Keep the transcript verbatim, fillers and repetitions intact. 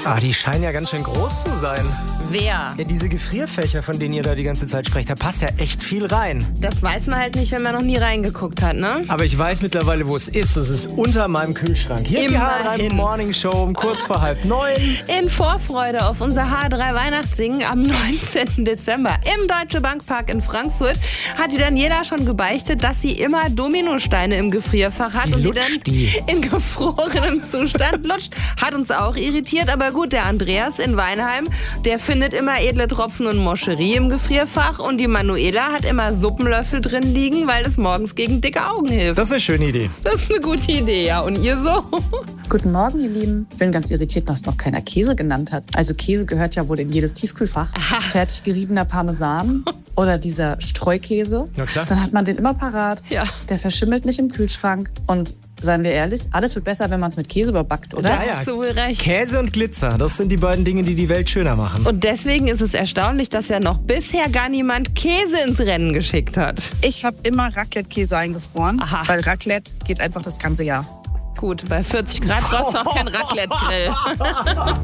Ah, die scheinen ja ganz schön groß zu sein. Wer? Ja, diese Gefrierfächer, von denen ihr da die ganze Zeit sprecht, da passt ja echt viel rein. Das weiß man halt nicht, wenn man noch nie reingeguckt hat, ne? Aber ich weiß mittlerweile, wo es ist. Es ist unter meinem Kühlschrank. Hier ist die H drei Morning Show um kurz vor halb neun. In Vorfreude auf unser H drei Weihnachtssingen am neunzehnten Dezember im Deutsche Bank Park in Frankfurt hat die Daniela schon gebeichtet, dass sie immer Dominosteine im Gefrierfach hat Die und die lutscht dann die. in gefrorenem Zustand lutscht. Hat uns auch irritiert, aber gut, der Andreas in Weinheim, der findet immer edle Tropfen und Moscherie im Gefrierfach und die Manuela hat immer Suppenlöffel drin liegen, weil es morgens gegen dicke Augen hilft. Das ist eine schöne Idee. Das ist eine gute Idee, ja. Und ihr so? Guten Morgen, ihr Lieben. Ich bin ganz irritiert, dass noch keiner Käse genannt hat. Also Käse gehört ja wohl in jedes Tiefkühlfach. Aha. Fertig geriebener Parmesan oder dieser Streukäse. Na klar. Dann hat man den immer parat. Ja. Der verschimmelt nicht im Kühlschrank. Und seien wir ehrlich, alles wird besser, wenn man es mit Käse überbackt, oder? Ja, ja. Hast du wohl recht. Käse und Glitzer, das sind die beiden Dinge, die die Welt schöner machen. Und deswegen ist es erstaunlich, dass ja noch bisher gar niemand Käse ins Rennen geschickt hat. Ich habe immer Raclette-Käse eingefroren, Aha. weil Raclette geht einfach das ganze Jahr. Gut, bei vierzig Grad brauchst du auch kein Raclette-Grill.